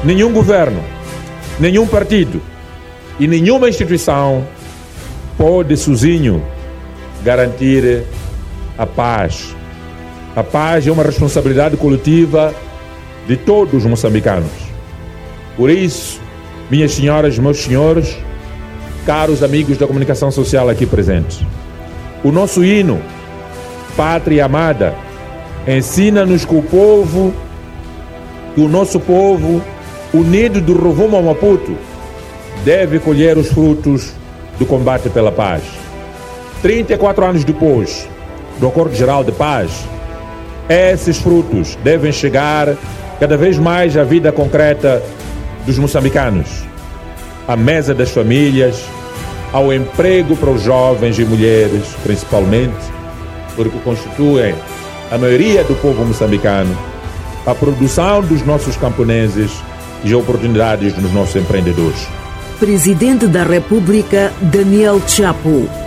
Nenhum governo, nenhum partido e nenhuma instituição pode sozinho garantir a paz. A paz é uma responsabilidade coletiva de todos os moçambicanos. Por isso, minhas senhoras e meus senhores, caros amigos da comunicação social aqui presentes, o nosso hino, Pátria Amada, ensina-nos que o nosso povo, unido do Rovuma ao Maputo, deve colher os frutos do combate pela paz. 34 anos depois do Acordo Geral de Paz, esses frutos devem chegar cada vez mais à vida concreta dos moçambicanos, à mesa das famílias, ao emprego para os jovens e mulheres, principalmente, porque constituem a maioria do povo moçambicano, a produção dos nossos camponeses e as oportunidades dos nossos empreendedores. Presidente da República, Daniel Chapo.